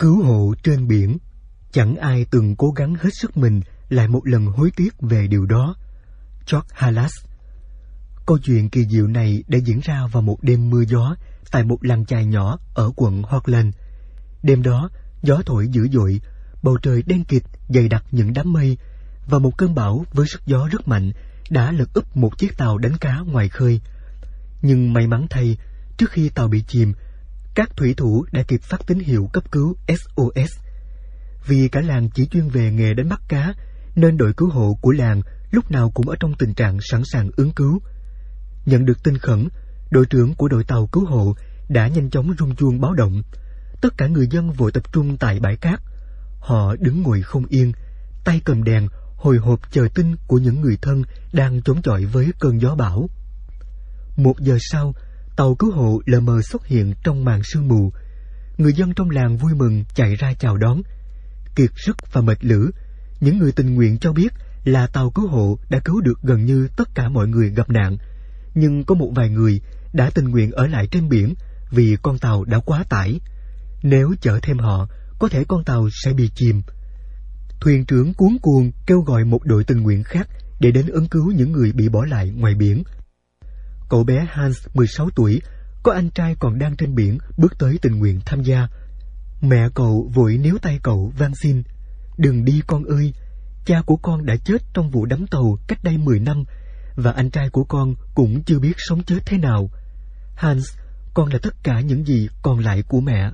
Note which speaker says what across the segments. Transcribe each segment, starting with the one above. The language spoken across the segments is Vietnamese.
Speaker 1: Cứu hộ trên biển, chẳng ai từng cố gắng hết sức mình lại một lần hối tiếc về điều đó. George Halas. Câu chuyện kỳ diệu này đã diễn ra vào một đêm mưa gió tại một làng chài nhỏ ở quận Portland. Đêm đó, gió thổi dữ dội, bầu trời đen kịt dày đặc những đám mây, và một cơn bão với sức gió rất mạnh đã lật úp một chiếc tàu đánh cá ngoài khơi. Nhưng may mắn thay, trước khi tàu bị chìm, các thủy thủ đã kịp phát tín hiệu cấp cứu SOS. Vì cả làng chỉ chuyên về nghề đánh bắt cá, nên đội cứu hộ của làng lúc nào cũng ở trong tình trạng sẵn sàng ứng cứu. Nhận được tin khẩn, đội trưởng của đội tàu cứu hộ đã nhanh chóng rung chuông báo động. Tất cả người dân vội tập trung tại bãi cát. Họ đứng ngồi không yên, tay cầm đèn, hồi hộp chờ tin của những người thân đang chống chọi với cơn gió bão. 1 giờ sau, tàu cứu hộ lờ mờ xuất hiện trong màn sương mù. Người dân trong làng vui mừng chạy ra chào đón. Kiệt sức và mệt lử, những người tình nguyện cho biết là tàu cứu hộ đã cứu được gần như tất cả mọi người gặp nạn, nhưng có một vài người đã tình nguyện ở lại trên biển vì con tàu đã quá tải. Nếu chở thêm họ, có thể con tàu sẽ bị chìm. Thuyền trưởng cuống cuồng kêu gọi một đội tình nguyện khác để đến ứng cứu những người bị bỏ lại ngoài biển. Cậu bé Hans, 16 tuổi, có anh trai còn đang trên biển, bước tới tình nguyện tham gia. Mẹ cậu vội níu tay cậu van xin: "Đừng đi con ơi, cha của con đã chết trong vụ đắm tàu cách đây 10 năm, và anh trai của con cũng chưa biết sống chết thế nào. Hans, con là tất cả những gì còn lại của mẹ."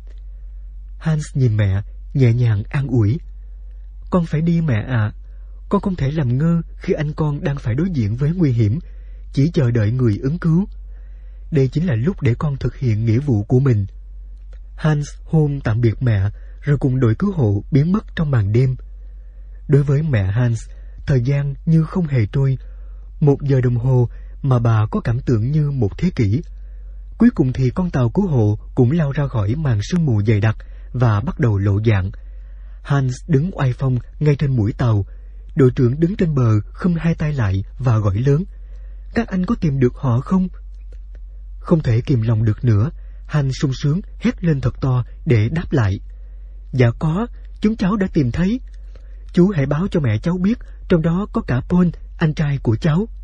Speaker 1: Hans nhìn mẹ, nhẹ nhàng an ủi: "Con phải đi mẹ ạ. Con không thể làm ngơ khi anh con đang phải đối diện với nguy hiểm, chỉ chờ đợi người ứng cứu. Đây chính là lúc để con thực hiện nghĩa vụ của mình." Hans hôn tạm biệt mẹ, rồi cùng đội cứu hộ biến mất trong màn đêm. Đối với mẹ Hans, thời gian như không hề trôi. 1 giờ đồng hồ mà bà có cảm tưởng như một thế kỷ. Cuối cùng thì con tàu cứu hộ cũng lao ra khỏi màn sương mù dày đặc và bắt đầu lộ dạng. Hans đứng oai phong ngay trên mũi tàu. Đội trưởng đứng trên bờ khum 2 tay lại và gọi lớn: "Các anh có tìm được họ không?" Không thể kìm lòng được nữa, Hans sung sướng hét lên thật to để đáp lại: "Dạ có, chúng cháu đã tìm thấy. Chú hãy báo cho mẹ cháu biết, trong đó có cả Paul, anh trai của cháu."